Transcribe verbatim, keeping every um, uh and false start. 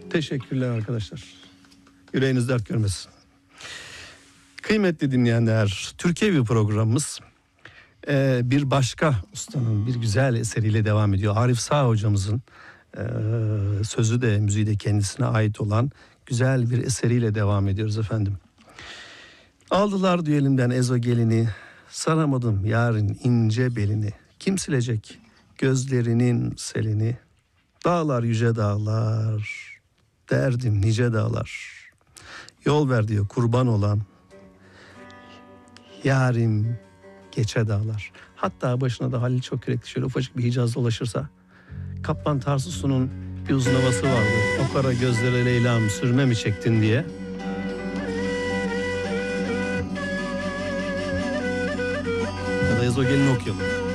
Teşekkürler arkadaşlar. Yüreğiniz dert görmesin. Kıymetli dinleyenler, Türkiye'vi programımız e, bir başka ustanın bir güzel eseriyle devam ediyor. Arif Sağ hocamızın e, sözü de müziği de kendisine ait olan güzel bir eseriyle devam ediyoruz efendim. Aldılar diyor elimden ezo gelini, saramadım yarın ince belini. Kim silecek gözlerinin selini? Dağlar yüce dağlar, derdim nice dağlar. Yol ver diyor kurban olan, yarim geçe dağlar. Hatta başına da Halil Çokyürekli şöyle ufacık bir Hicaz dolaşırsa, Kaplan Tarsus'un bir uzun havası vardı. O kara gözlere Leyla'm sürme mi çektin diye. Ya da Ezo gelini okuyalım.